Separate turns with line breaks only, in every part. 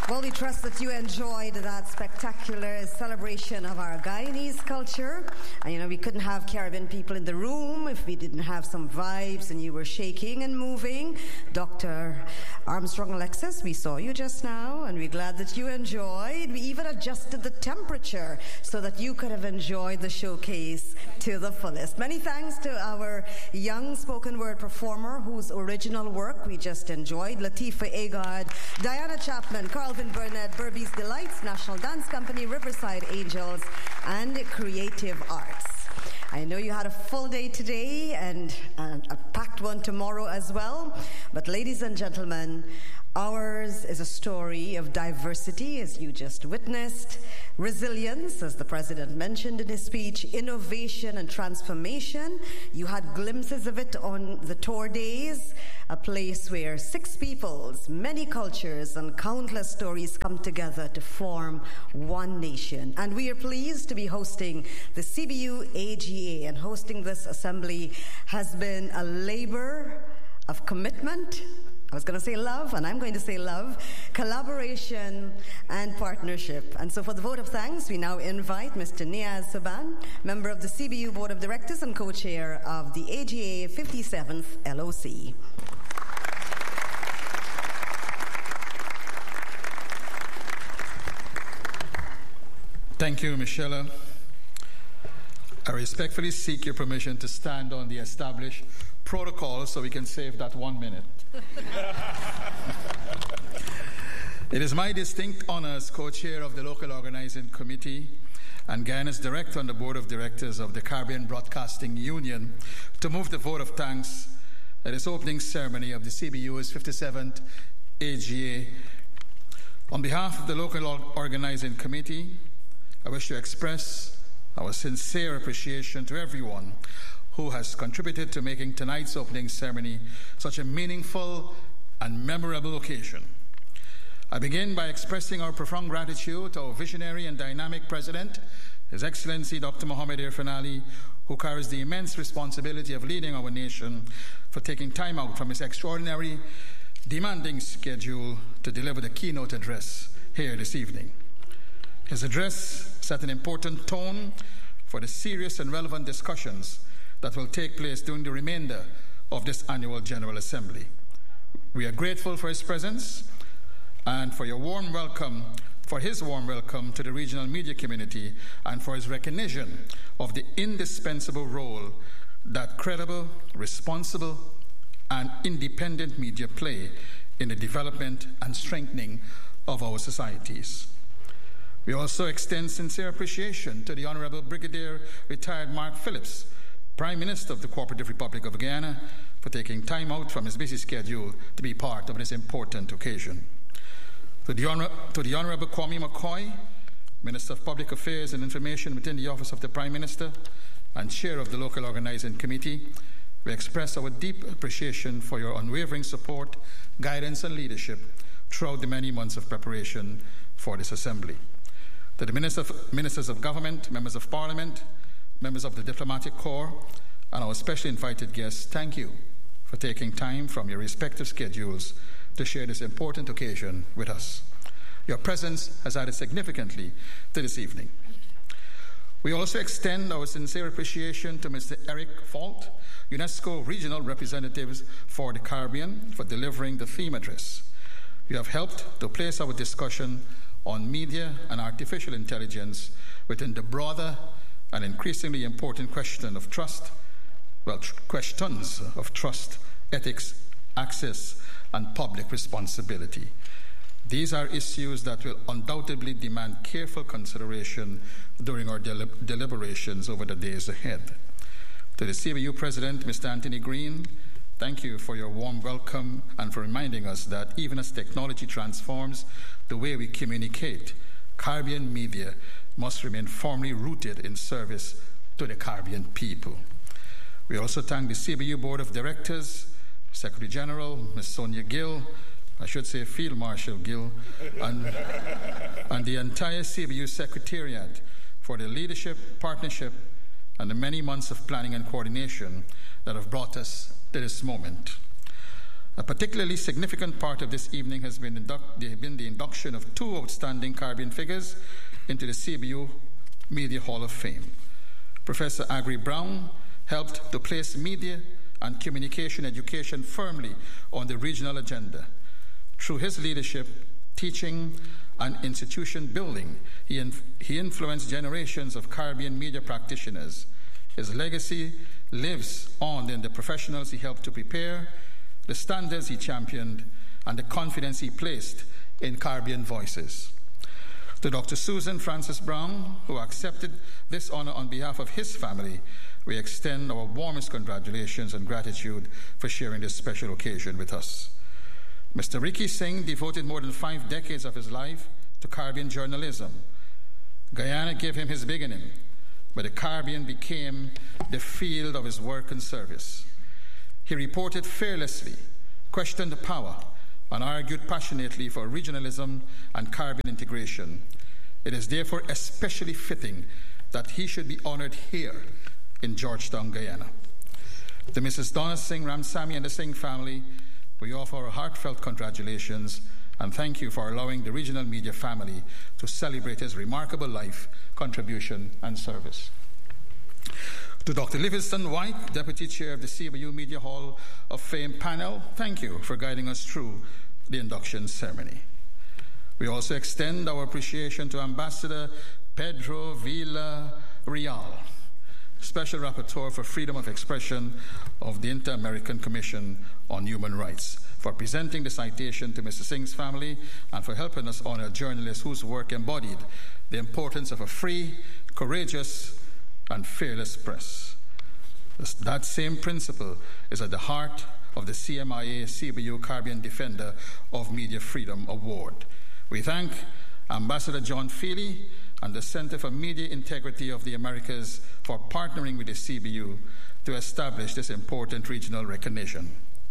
Well, we trust that you enjoyed that spectacular celebration of our Guyanese culture. And, you know, we couldn't have Caribbean people in the room if we didn't have some vibes and you were shaking and moving. Dr. Armstrong Alexis, we saw you just now, and we're glad that you enjoyed. We even adjusted the temperature so that you could have enjoyed the showcase to the fullest. Many thanks to our young spoken word performer whose original work we just enjoyed, Latifa Agard, Diana Chapman, Carlvin Burnett, Burbies Delights, National Dance Company, Riverside Angels, and Creative Arts. I know you had a full day today and a packed one tomorrow as well, but ladies and gentlemen, ours is a story of diversity, as you just witnessed, resilience, as the President mentioned in his speech, innovation and transformation. You had glimpses of it on the tour days, a place where 6 peoples, many cultures, and countless stories come together to form one nation. And we are pleased to be hosting the CBU AGA, and hosting this assembly has been a labor of commitment. I was going to say love, and I'm going to say love, collaboration, and partnership. And so for the vote of thanks, we now invite Mr. Niaz Saban, member of the CBU Board of Directors and co-chair of the AGA 57th LOC.
Thank you, Michelle. I respectfully seek your permission to stand on the established protocol so we can save that 1 minute. It is my distinct honor as co-chair of the local organizing committee and Guyana's director on the board of directors of the Caribbean Broadcasting Union to move the vote of thanks at this opening ceremony of the CBU's 57th AGA. On behalf of the local organizing committee, I wish to express our sincere appreciation to everyone who has contributed to making tonight's opening ceremony such a meaningful and memorable occasion. I begin by expressing our profound gratitude to our visionary and dynamic President, His Excellency Dr. Mohamed Irfaan Ali, who carries the immense responsibility of leading our nation, for taking time out from his extraordinary, demanding schedule to deliver the keynote address here this evening. His address set an important tone for the serious and relevant discussions that will take place during the remainder of this annual General Assembly. We are grateful for his presence and for your warm welcome, for his warm welcome to the regional media community, and for his recognition of the indispensable role that credible, responsible, and independent media play in the development and strengthening of our societies. We also extend sincere appreciation to the Honorable Brigadier Retired Mark Phillips, Prime Minister of the Cooperative Republic of Guyana, for taking time out from his busy schedule to be part of this important occasion. To the Honorable Kwame McCoy, Minister of Public Affairs and Information within the Office of the Prime Minister and Chair of the Local Organizing Committee, we express our deep appreciation for your unwavering support, guidance, and leadership throughout the many months of preparation for this assembly. To the Ministers of Government, Members of Parliament, members of the Diplomatic Corps, and our specially invited guests, thank you for taking time from your respective schedules to share this important occasion with us. Your presence has added significantly to this evening. We also extend our sincere appreciation to Mr. Eric Fault, UNESCO Regional Representative for the Caribbean, for delivering the theme address. You have helped to place our discussion on media and artificial intelligence within the broader and increasingly important question of trust, questions of trust, ethics, access, and public responsibility. These are issues that will undoubtedly demand careful consideration during our deliberations over the days ahead. To the CBU President, Mr. Anthony Green, thank you for your warm welcome and for reminding us that even as technology transforms the way we communicate, Caribbean media must remain firmly rooted in service to the Caribbean people. We also thank the CBU Board of Directors, Secretary General, Ms. Sonia Gill, I should say Field Marshal Gill, and the entire CBU Secretariat for the leadership, partnership, and the many months of planning and coordination that have brought us to this moment. A particularly significant part of this evening has been the induction of two outstanding Caribbean figures into the CBU Media Hall of Fame. Professor Agri Brown helped to place media and communication education firmly on the regional agenda. Through his leadership, teaching, and institution building, he influenced generations of Caribbean media practitioners. His legacy lives on in the professionals he helped to prepare, the standards he championed, and the confidence he placed in Caribbean voices. To Dr. Susan Francis Brown, who accepted this honor on behalf of his family, we extend our warmest congratulations and gratitude for sharing this special occasion with us. Mr. Ricky Singh devoted more than 5 decades of his life to Caribbean journalism. Guyana gave him his beginning, but the Caribbean became the field of his work and service. He reported fearlessly, questioned the power, and argued passionately for regionalism and Caribbean integration. It is therefore especially fitting that he should be honored here in Georgetown, Guyana. To Mrs. Donna Singh Ramsamy and the Singh family, we offer our heartfelt congratulations and thank you for allowing the regional media family to celebrate his remarkable life, contribution, and service. To Dr. Livingston White, Deputy Chair of the CBU Media Hall of Fame panel, thank you for guiding us through the induction ceremony. We also extend our appreciation to Ambassador Pedro Villarreal, Special Rapporteur for Freedom of Expression of the Inter-American Commission on Human Rights, for presenting the citation to Mr. Singh's family and for helping us honor journalists whose work embodied the importance of a free, courageous, and fearless press. That same principle is at the heart of the CMIA CBU Caribbean Defender of Media Freedom Award. We thank Ambassador John Feely and the Center for Media Integrity of the Americas for partnering with the CBU to establish this important regional recognition.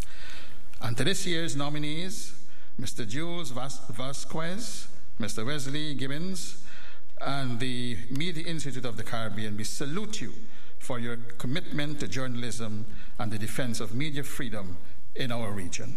And to this year's nominees, Mr. Jules Vasquez, Mr. Wesley Gibbons, and the Media Institute of the Caribbean, we salute you for your commitment to journalism and the defense of media freedom in our region.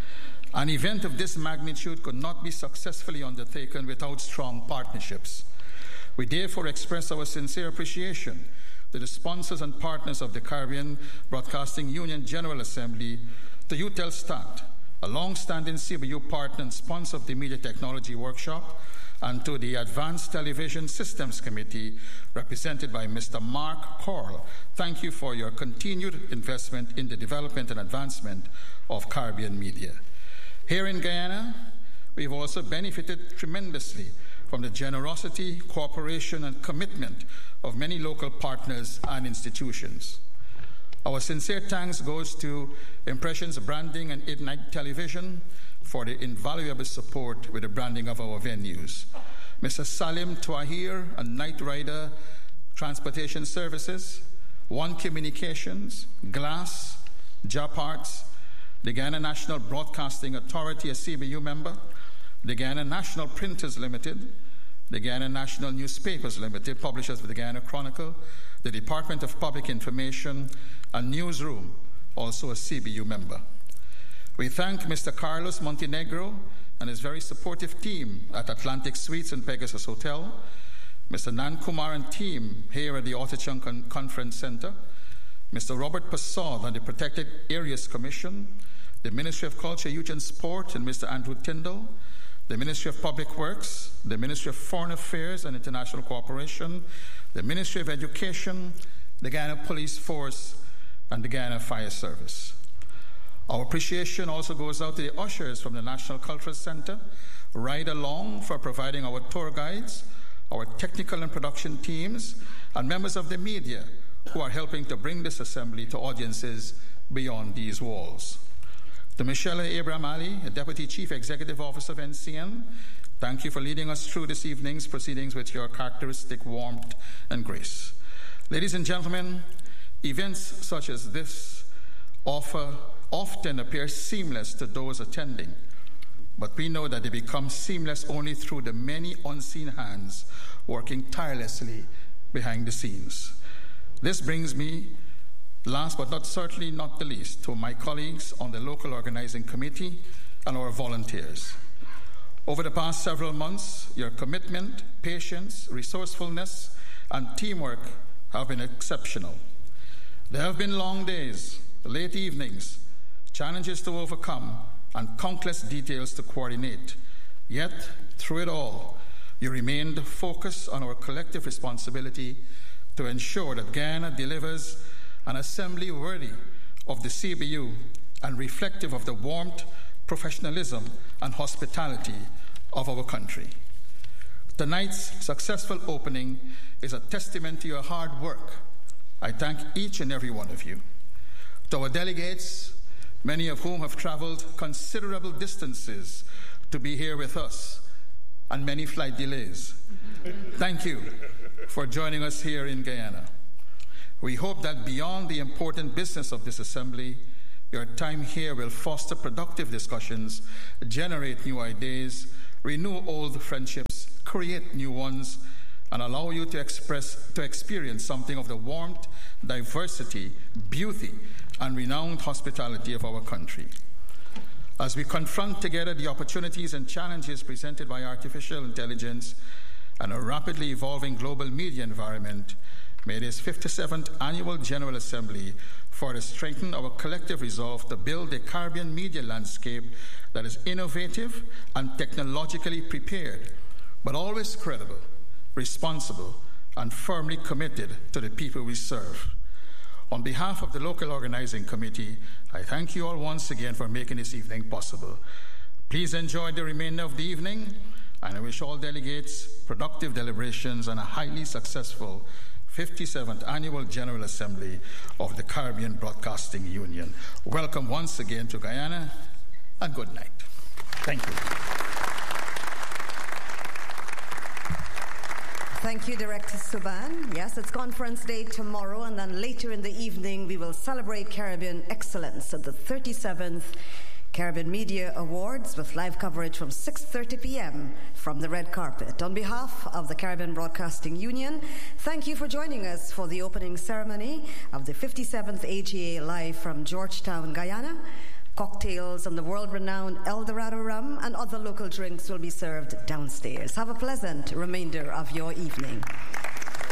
An event of this magnitude could not be successfully undertaken without strong partnerships. We therefore express our sincere appreciation to the sponsors and partners of the Caribbean Broadcasting Union General Assembly, to Eutelstat, a long-standing CBU partner and sponsor of the Media Technology Workshop, and to the Advanced Television Systems Committee, represented by Mr. Mark Corl. Thank you for your continued investment in the development and advancement of Caribbean media. Here in Guyana, we've also benefited tremendously from the generosity, cooperation, and commitment of many local partners and institutions. Our sincere thanks goes to Impressions Branding and Ignite Television for the invaluable support with the branding of our venues. Mr. Salim Twahir and Night Rider Transportation Services, One Communications, Glass, Japarts, the Guyana National Broadcasting Authority, a CBU member, the Guyana National Printers Limited, the Guyana National Newspapers Limited, publishers of the Guyana Chronicle, the Department of Public Information, and Newsroom, also a CBU member. We thank Mr. Carlos Montenegro and his very supportive team at Atlantic Suites and Pegasus Hotel, Mr. Nan Kumar and team here at the Otachung Conference Center, Mr. Robert Passod and the Protected Areas Commission, the Ministry of Culture, Youth and Sport, and Mr. Andrew Tyndall, the Ministry of Public Works, the Ministry of Foreign Affairs and International Cooperation, the Ministry of Education, the Guyana Police Force, and the Guyana Fire Service. Our appreciation also goes out to the ushers from the National Cultural Center, Ride Along for providing our tour guides, our technical and production teams, and members of the media who are helping to bring this assembly to audiences beyond these walls. To Michelle Abraham Ali, a Deputy Chief Executive Officer of NCN, thank you for leading us through this evening's proceedings with your characteristic warmth and grace. Ladies and gentlemen, events such as this often appear seamless to those attending, but we know that they become seamless only through the many unseen hands working tirelessly behind the scenes. This brings me Last but certainly not the least, to my colleagues on the local organizing committee and our volunteers. Over the past several months, your commitment, patience, resourcefulness, and teamwork have been exceptional. There have been long days, late evenings, challenges to overcome, and countless details to coordinate. Yet, through it all, you remained focused on our collective responsibility to ensure that Guyana delivers an assembly worthy of the CBU and reflective of the warmth, professionalism, and hospitality of our country. Tonight's successful opening is a testament to your hard work. I thank each and every one of you. To our delegates, many of whom have traveled considerable distances to be here with us, and many flight delays, thank you for joining us here in Guyana. We hope that beyond the important business of this assembly, your time here will foster productive discussions, generate new ideas, renew old friendships, create new ones, and allow you to experience something of the warmth, diversity, beauty, and renowned hospitality of our country. As we confront together the opportunities and challenges presented by artificial intelligence and a rapidly evolving global media environment, may this 57th Annual General Assembly further strengthen our collective resolve to build a Caribbean media landscape that is innovative and technologically prepared, but always credible, responsible, and firmly committed to the people we serve. On behalf of the local organizing committee, I thank you all once again for making this evening possible. Please enjoy the remainder of the evening, and I wish all delegates productive deliberations and a highly successful 57th Annual General Assembly of the Caribbean Broadcasting Union. Welcome once again to Guyana, and good night. Thank you.
Thank you, Director Suban. Yes, it's conference day tomorrow, and then later in the evening we will celebrate Caribbean excellence at the 37th Caribbean Media Awards with live coverage from 6:30 p.m. from the red carpet. On behalf of the Caribbean Broadcasting Union, thank you for joining us for the opening ceremony of the 57th AGA live from Georgetown, Guyana. Cocktails and the world-renowned El Dorado rum and other local drinks will be served downstairs. Have a pleasant remainder of your evening.